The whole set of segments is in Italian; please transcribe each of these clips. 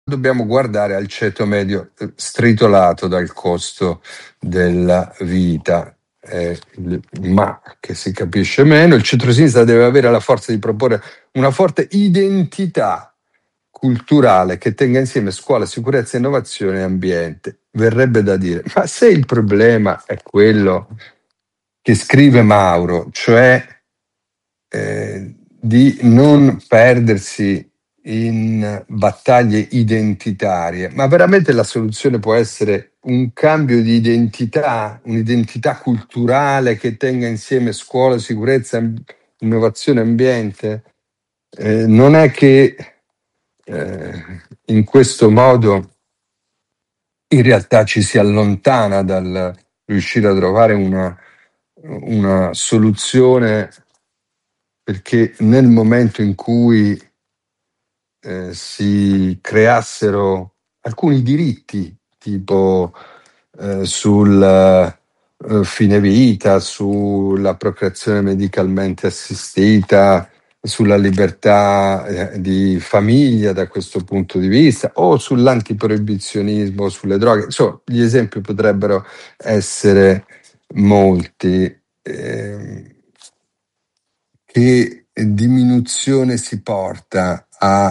dobbiamo guardare al ceto medio stritolato dal costo della vita. Ma che si capisce meno, il centrosinistra deve avere la forza di proporre una forte identità culturale che tenga insieme scuola, sicurezza, innovazione e ambiente. Verrebbe da dire, ma se il problema è quello che scrive Mauro, cioè di non perdersi in battaglie identitarie, ma veramente la soluzione può essere un cambio di identità, un'identità culturale che tenga insieme scuola, sicurezza, innovazione, ambiente? Non è che in questo modo in realtà ci si allontana dal riuscire a trovare una soluzione, perché nel momento in cui si creassero alcuni diritti, tipo sul fine vita, sulla procreazione medicalmente assistita, sulla libertà di famiglia da questo punto di vista, o sull'antiproibizionismo, sulle droghe, insomma, gli esempi potrebbero essere molti. Che diminuzione si porta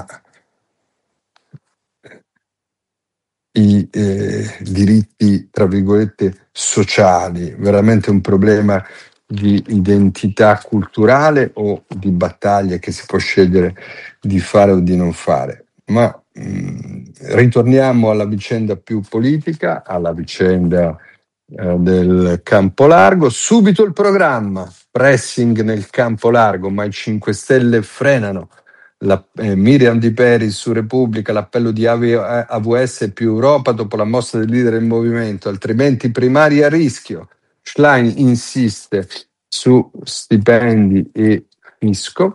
ai diritti, tra virgolette, sociali? Veramente un problema di identità culturale o di battaglie che si può scegliere di fare o di non fare? Ma ritorniamo alla vicenda più politica, alla vicenda del campo largo. Subito il programma, pressing nel campo largo, ma i 5 Stelle frenano. Miriam Di Peri su Repubblica, l'appello di AVS più Europa dopo la mossa del leader del movimento, altrimenti primari a rischio. Schlein insiste su stipendi e fisco.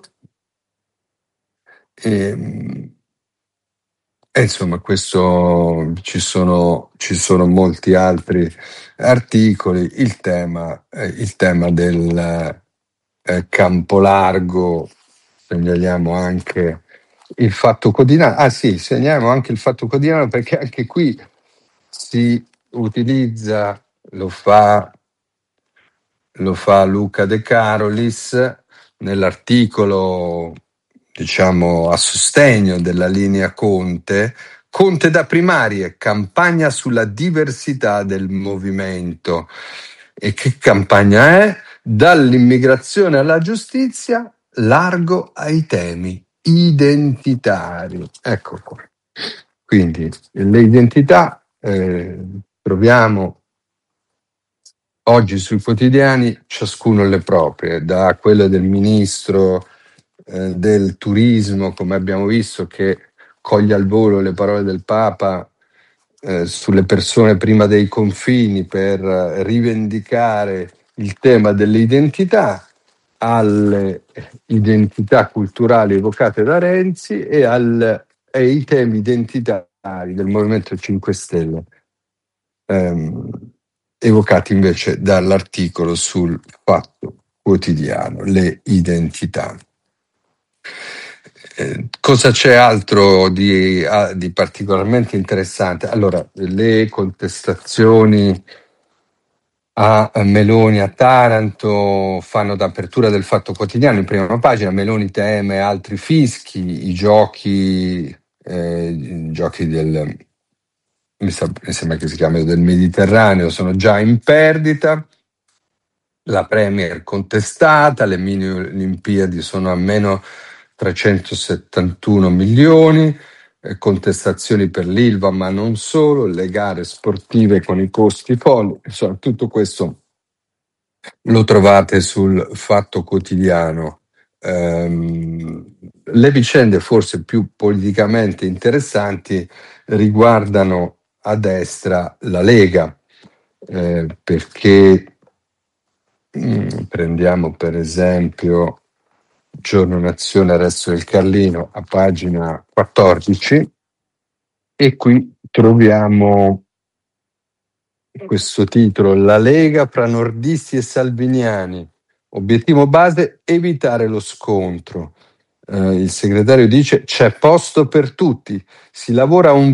Insomma, questo ci sono molti altri articoli. Il tema del campo largo, segnaliamo anche il Fatto Quotidiano. Ah sì, segnaliamo anche il Fatto Quotidiano, perché anche qui si utilizza, lo fa Luca De Carolis nell'articolo, diciamo, a sostegno della linea Conte. Conte da primarie, campagna sulla diversità del movimento. E che campagna è? Dall'immigrazione alla giustizia, largo ai temi identitari. Ecco qua. Quindi le identità troviamo oggi sui quotidiani, ciascuno le proprie, da quelle del ministro del turismo, come abbiamo visto, che coglie al volo le parole del Papa sulle persone prima dei confini per rivendicare il tema delle identità, alle identità culturali evocate da Renzi e ai temi identitari del Movimento 5 Stelle. Evocati invece dall'articolo sul Fatto Quotidiano, le identità. Cosa c'è altro di particolarmente interessante? Allora, le contestazioni a Meloni a Taranto fanno d'apertura del Fatto Quotidiano in prima pagina. Meloni teme altri fischi, i giochi del, mi sembra che si chiamino, del Mediterraneo, sono già in perdita. La Premier contestata, le mini Olimpiadi sono a meno 371 milioni, contestazioni per l'Ilva, ma non solo, le gare sportive con i costi folli. Insomma, tutto questo lo trovate sul Fatto Quotidiano. Le vicende forse più politicamente interessanti riguardano a destra la Lega, perché prendiamo per esempio Giorno Nazione, Arresto del Carlino a pagina 14, e qui troviamo questo titolo: La Lega fra nordisti e salviniani, obiettivo base evitare lo scontro. Il segretario dice c'è posto per tutti, si lavora a un